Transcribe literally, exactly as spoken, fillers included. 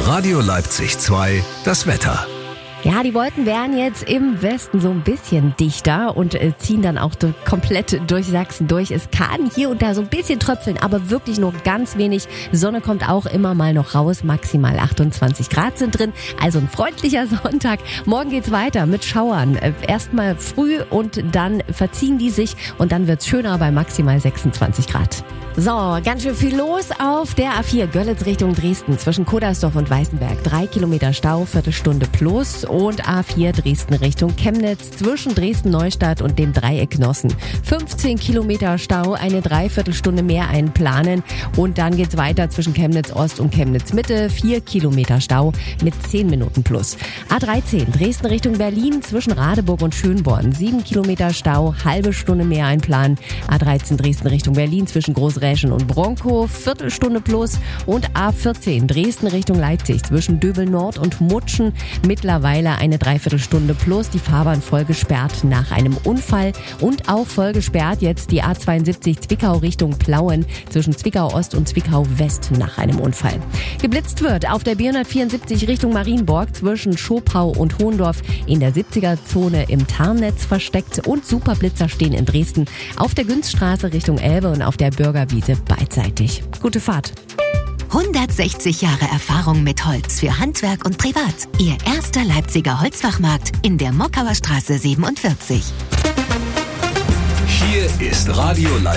Radio Leipzig zwei, das Wetter. Ja, die Wolken werden jetzt im Westen so ein bisschen dichter und äh, ziehen dann auch do- komplett durch Sachsen durch. Es kann hier und da so ein bisschen tröpfeln, aber wirklich nur ganz wenig. Sonne kommt auch immer mal noch raus. Maximal achtundzwanzig Grad sind drin. Also ein freundlicher Sonntag. Morgen geht's weiter mit Schauern. Äh, Erstmal früh und dann verziehen die sich und dann wird's schöner bei maximal sechsundzwanzig Grad. So, ganz schön viel los auf der A vier Görlitz Richtung Dresden zwischen Kodersdorf und Weißenberg. Drei Kilometer Stau, Viertelstunde plus. Und A vier Dresden Richtung Chemnitz zwischen Dresden-Neustadt und dem Dreieck Nossen. fünfzehn Kilometer Stau, eine Dreiviertelstunde mehr einplanen. Und dann geht's weiter zwischen Chemnitz Ost und Chemnitz Mitte. vier Kilometer Stau mit zehn Minuten plus. A dreizehn Dresden Richtung Berlin zwischen Radeburg und Schönborn. sieben Kilometer Stau, halbe Stunde mehr einplanen. A dreizehn Dresden Richtung Berlin zwischen Großräschen und Bronkow. Viertelstunde plus. Und A vierzehn Dresden Richtung Leipzig zwischen Döbel Nord und Mutschen. Mittlerweile eine Dreiviertelstunde plus, die Fahrbahn voll gesperrt nach einem Unfall und auch voll gesperrt jetzt die A zweiundsiebzig Zwickau Richtung Plauen zwischen Zwickau Ost und Zwickau West nach einem Unfall. Geblitzt wird auf der B hundertvierundsiebzig Richtung Marienborg zwischen Schopau und Hohendorf in der siebziger-Zone im Tarnnetz versteckt und Superblitzer stehen in Dresden auf der Günzstraße Richtung Elbe und auf der Bürgerwiese beidseitig. Gute Fahrt! hundertsechzig Jahre Erfahrung mit Holz für Handwerk und Privat. Ihr erster Leipziger Holzfachmarkt in der Mockauer Straße siebenundvierzig. Hier ist Radio Leipzig.